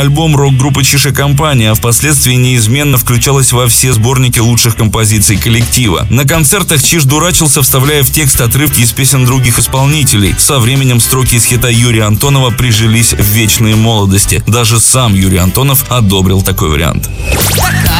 Альбом рок-группы «Чиж и компания», а впоследствии неизменно включалась во все сборники лучших композиций коллектива. На концертах Чиж дурачился, вставляя в текст отрывки из песен других исполнителей. Со временем строки из хита Юрия Антонова прижились в вечной молодости. Даже сам Юрий Антонов одобрил такой вариант.